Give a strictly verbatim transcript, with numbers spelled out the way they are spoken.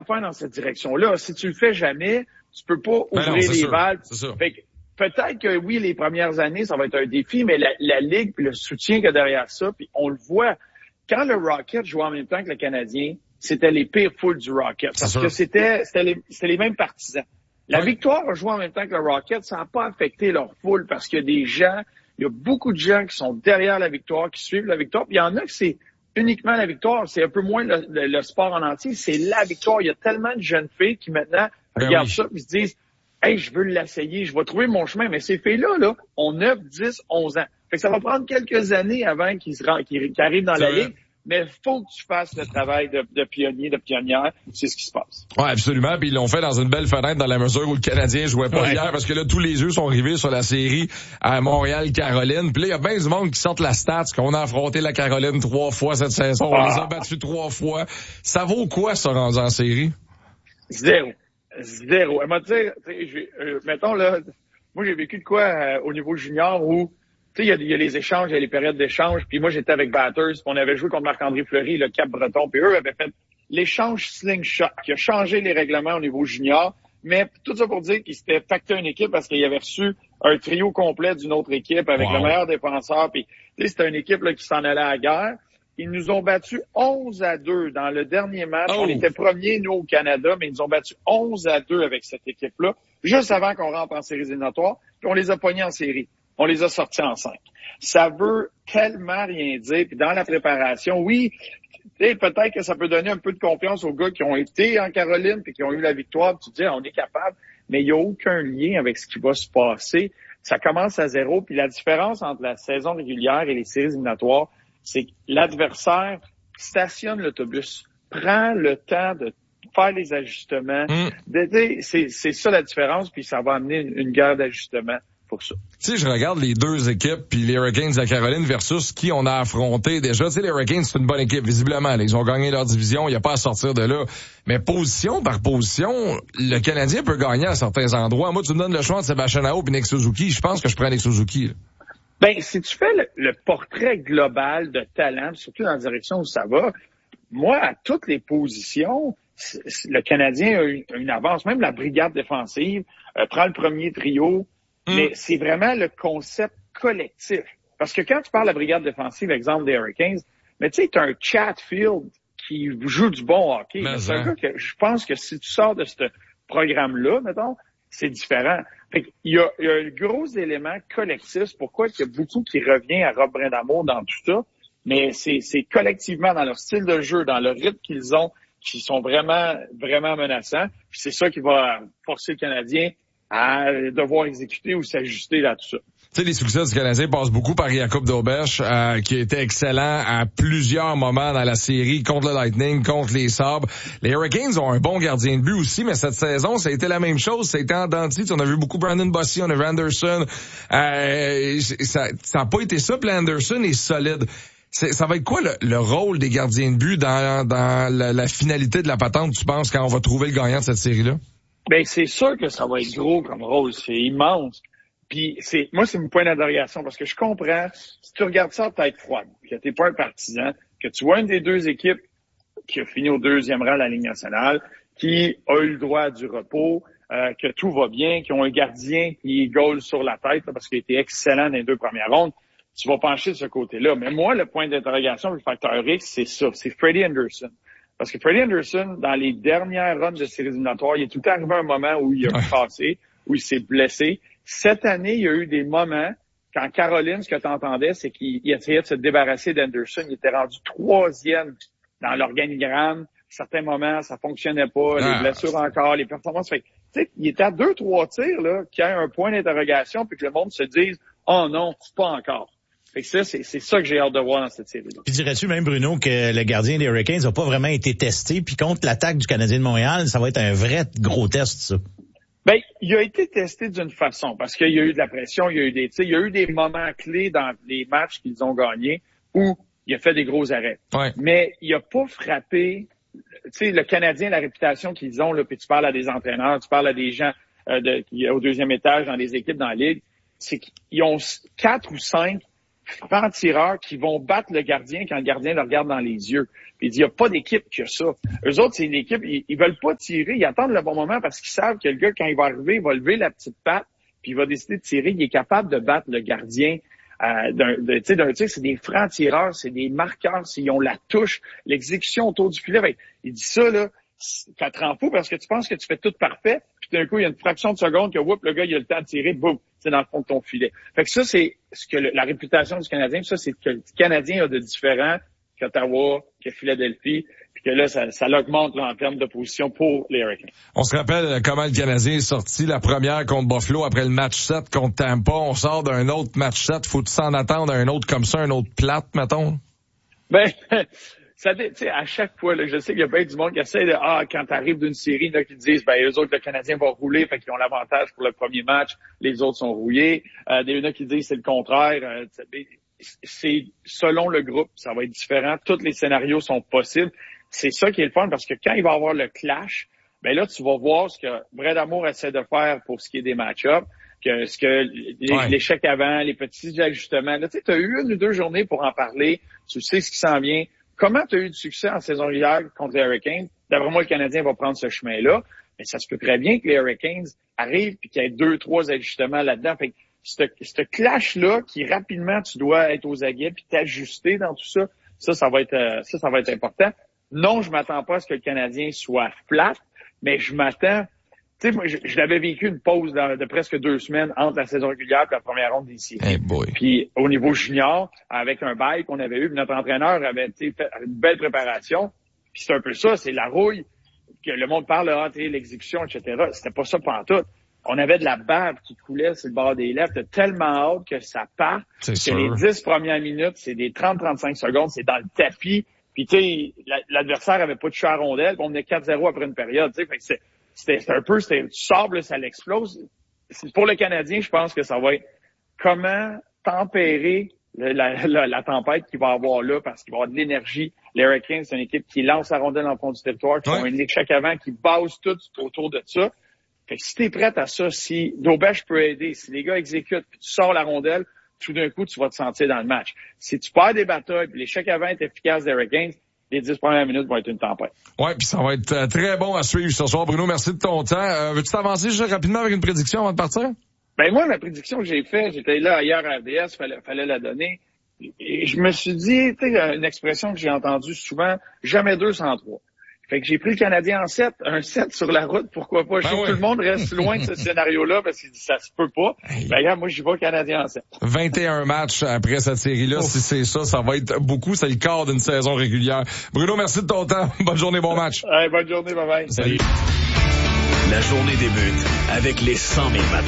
faire dans cette direction-là. Si tu le fais jamais, tu peux pas ouvrir non, les sûr, valves. C'est sûr. Fait que, peut-être que oui, les premières années, ça va être un défi, mais la, la Ligue puis le soutien qu'il y a derrière ça, puis on le voit. Quand le Rocket jouait en même temps que le Canadien, c'était les pires foules du Rocket. Parce que c'était, c'était les, c'était les mêmes partisans. La ouais. Victoire a joué en même temps que le Rocket, ça n'a pas affecté leur foule parce qu'il y a des gens, il y a beaucoup de gens qui sont derrière la Victoire, qui suivent la Victoire. Puis il y en a que c'est uniquement la Victoire, c'est un peu moins le, le, le sport en entier, c'est la Victoire. Il y a tellement de jeunes filles qui maintenant ben regardent oui. ça et se disent « Hey, je veux l'essayer, je vais trouver mon chemin. » Mais ces filles-là, là, ont neuf, dix, onze ans. Fait que ça va prendre quelques années avant qu'ils, se rend, qu'ils, qu'ils arrivent dans c'est la vrai. Ligue. Mais il faut que tu fasses le travail de, de pionnier, de pionnière. C'est ce qui se passe. Ouais, absolument. Puis ils l'ont fait dans une belle fenêtre dans la mesure où le Canadien jouait pas ouais. hier parce que là, tous les yeux sont rivés sur la série à Montréal-Caroline. Puis là, il y a bien du monde qui sortent la stats qu'on a affronté la Caroline trois fois cette saison. On ah. les a battus trois fois. Ça vaut quoi, ça, rendu en série? Zéro. Zéro. Elle m'a dit, euh, mettons, là, moi, j'ai vécu de quoi euh, au niveau junior où tu sais, il y a, y a les échanges, il y a les périodes d'échange, puis moi, j'étais avec Batters, puis on avait joué contre Marc-André Fleury, le Cap-Breton, puis eux avaient fait l'échange slingshot, qui a changé les règlements au niveau junior, mais tout ça pour dire qu'ils s'étaient pacté une équipe parce qu'ils avaient reçu un trio complet d'une autre équipe avec wow. le meilleur défenseur, puis tu sais, c'était une équipe là, qui s'en allait à la guerre. Ils nous ont battus onze à deux dans le dernier match. Oh. On était premiers, nous, au Canada, mais ils nous ont battus onze à deux avec cette équipe-là, juste avant qu'on rentre en séries éliminatoires, puis on les a pognés en série. On les a sortis en cinq. Ça veut tellement rien dire. Puis dans la préparation, oui, peut-être que ça peut donner un peu de confiance aux gars qui ont été en Caroline puis qui ont eu la victoire. Puis tu te dis, on est capable. Mais il n'y a aucun lien avec ce qui va se passer. Ça commence à zéro. Puis la différence entre la saison régulière et les séries éliminatoires, c'est que l'adversaire stationne l'autobus, prend le temps de faire les ajustements. Mm. C'est, c'est ça la différence. Puis ça va amener une, une guerre d'ajustement. Pour ça. Tu sais, je regarde les deux équipes, puis les Hurricanes de la Caroline versus qui on a affronté déjà. Tu sais, les Hurricanes, c'est une bonne équipe, visiblement. Là, ils ont gagné leur division, il n'y a pas à sortir de là. Mais position par position, le Canadien peut gagner à certains endroits. Moi, tu me donnes le choix entre Sébastien Aho et Nick Suzuki. Je pense que je prends Nick Suzuki. Là. Ben, si tu fais le, le portrait global de talent, surtout dans la direction où ça va, moi, à toutes les positions, le Canadien a une, une avance. Même la brigade défensive euh, prend le premier trio. Mais c'est vraiment le concept collectif. Parce que quand tu parles de la brigade défensive, exemple des Hurricanes, mais tu sais, tu as un Chatfield qui joue du bon hockey. Mais c'est un gars que je pense que si tu sors de ce programme-là, mettons, c'est différent. Fait qu'il y a, il y a un gros élément collectif. C'est pourquoi il y a beaucoup qui revient à Rob Brindamour dans tout ça. Mais c'est, c'est collectivement dans leur style de jeu, dans le rythme qu'ils ont, qui sont vraiment, vraiment menaçants. Puis c'est ça qui va forcer le Canadien à devoir exécuter ou s'ajuster là tout ça. Tu sais, les succès du Canadien passent beaucoup par Jakub Dobeš, euh, qui était excellent à plusieurs moments dans la série contre le Lightning, contre les Sabres. Les Hurricanes ont un bon gardien de but aussi, mais cette saison, ça a été la même chose. Ça a été en dents de scie. On a vu beaucoup Brandon Bossy, on a vu Anderson. Euh, ça n'a pas été ça, puis Anderson est solide. C'est, ça va être quoi le, le rôle des gardiens de but dans, dans la, la finalité de la patente, tu penses, quand on va trouver le gagnant de cette série-là? Ben, c'est sûr que ça va être gros comme rôle. C'est immense. Puis, c'est, moi, c'est mon point d'interrogation parce que je comprends, si tu regardes ça à tête froide, que t'es pas un partisan, que tu vois une des deux équipes qui a fini au deuxième rang de la Ligue nationale, qui a eu le droit à du repos, euh, que tout va bien, qui ont un gardien qui goal sur la tête là, parce qu'il a été excellent dans les deux premières rondes, tu vas pencher de ce côté-là. Mais moi, le point d'interrogation, le facteur X, c'est ça. C'est Freddie Anderson. Parce que Freddie Anderson, dans les dernières runs de séries éliminatoires, il est tout le temps arrivé un moment où il a cassé, où il s'est blessé. Cette année, il y a eu des moments, quand Caroline, ce que tu entendais, c'est qu'il essayait de se débarrasser d'Anderson. Il était rendu troisième dans l'organigramme. À certains moments, ça fonctionnait pas. Les ah. blessures encore, les performances. Fait, tu sais, il était à deux, trois tirs, là, qu'il y a un point d'interrogation, puis que le monde se dise, oh non, pas encore. Fait que ça, c'est, c'est ça que j'ai hâte de voir dans cette série-là. Puis dirais-tu même, Bruno, que le gardien des Hurricanes n'a pas vraiment été testé, puis contre l'attaque du Canadien de Montréal, ça va être un vrai gros test, ça? Ben, il a été testé d'une façon, parce qu'il y a eu de la pression, il y a eu des, tu sais, il y a eu des moments clés dans les matchs qu'ils ont gagnés où il a fait des gros arrêts. Ouais. Mais il a pas frappé, tu sais, le Canadien, la réputation qu'ils ont, là, puis tu parles à des entraîneurs, tu parles à des gens euh, de, qui au deuxième étage dans les équipes dans la Ligue, c'est qu'ils ont quatre ou cinq francs-tireurs qui vont battre le gardien quand le gardien le regarde dans les yeux. Puis il dit, il n'y a pas d'équipe qui a ça. Eux autres, c'est une équipe, ils, ils veulent pas tirer, ils attendent le bon moment parce qu'ils savent que le gars, quand il va arriver, il va lever la petite patte, puis il va décider de tirer. Il est capable de battre le gardien. Euh, d'un, de, tu sais, d'un tir, c'est des francs-tireurs, c'est des marqueurs, s'ils ont la touche, l'exécution autour du filet. Ben, il dit ça, là, ça te rend fou parce que tu penses que tu fais tout parfait, puis d'un coup, il y a une fraction de seconde que, whoop, le gars, il a le temps de tirer, boum, c'est dans le fond de ton filet. Fait que ça, c'est ce que le, la réputation du Canadien, ça, c'est que le Canadien a de différent qu'Ottawa, que Philadelphie, puis que là, ça, ça l'augmente là, en termes de position pour les Hurricanes. On se rappelle comment le Canadien est sorti la première contre Buffalo après le match sept contre Tampa. On sort d'un autre match sept. Faut-tu s'en attendre à un autre comme ça, un autre plate, mettons? Ben, ça, tu sais, à chaque fois, là, je sais qu'il y a bien du monde qui essaie de, ah, quand t'arrives d'une série, là, qui disent, ben, eux autres, le Canadien va rouler, fait qu'ils ont l'avantage pour le premier match, les autres sont rouillés. Euh, des gens qui disent c'est le contraire. Euh, c'est selon le groupe, ça va être différent. Tous les scénarios sont possibles. C'est ça qui est le fun parce que quand il va y avoir le clash, ben là, tu vas voir ce que Brad Amour essaie de faire pour ce qui est des match-ups, que ce que ouais. l'échec avant, les petits ajustements. Là, tu sais, tu as eu une ou deux journées pour en parler. Tu sais ce qui s'en vient. Comment tu as eu du succès en saison régulière contre les Hurricanes? D'après moi, le Canadien va prendre ce chemin-là. Mais ça se peut très bien que les Hurricanes arrivent et qu'il y ait deux, trois ajustements là-dedans. Fait que ce clash-là, qui rapidement, tu dois être aux aguets puis t'ajuster dans tout ça, ça, ça va être, euh, ça, ça va être important. Non, je m'attends pas à ce que le Canadien soit flat, mais je m'attends, tu sais, moi, je, je l'avais vécu une pause de, de presque deux semaines entre la saison régulière et la première ronde des séries. Hey boy. Puis au niveau junior, avec un bail qu'on avait eu, notre entraîneur avait fait une belle préparation. Puis c'est un peu ça, c'est la rouille que le monde parle, ah, l'exécution, et cetera. C'était pas ça pantoute. On avait de la bave qui coulait sur le bord des lèvres. T'as tellement hâte que ça parte. C'est que sûr. Les dix premières minutes, c'est des trente à trente-cinq secondes, c'est dans le tapis. Puis tu sais, l'adversaire avait pas de chat à rondelle, puis on menait quatre zéro après une période. Tu sais, fait que c'était, c'était un peu, c'était, tu sors, là, ça l'explose. Pour le Canadien, je pense que ça va être comment tempérer la, la, la, la tempête qu'il va avoir là, parce qu'il va y avoir de l'énergie. Les Hurricanes, c'est une équipe qui lance la rondelle dans le fond du territoire, qui ouais. ont un échec avant, qui base tout autour de ça. Fait que si t'es prête à ça, si Dobèche peut aider, si les gars exécutent, puis tu sors la rondelle, tout d'un coup, tu vas te sentir dans le match. Si tu perds des batailles, puis l'échec avant est efficace des Hurricanes, les dix premières minutes vont être une tempête. Ouais, puis ça va être euh, très bon à suivre ce soir. Bruno, merci de ton temps. Euh, veux-tu t'avancer juste rapidement avec une prédiction avant de partir? Ben moi, la prédiction que j'ai faite, j'étais là hier à R D S, fallait, fallait la donner. Et je me suis dit, tu sais, une expression que j'ai entendue souvent, jamais deux sans trois. Fait que j'ai pris le Canadien en sept, un sept sur la route, pourquoi pas. Je sais ben que oui. Tout le monde reste loin de ce scénario-là parce qu'il dit ça se peut pas. Hey. Ben regarde, moi j'y vais Canadien en sept. vingt et un matchs après cette série-là, oh. Si c'est ça, ça va être beaucoup. C'est le quart d'une saison régulière. Bruno, merci de ton temps. Bonne journée, bon match. Hey, bonne journée, bye bye. Salut. La journée débute avec les cent mille matins.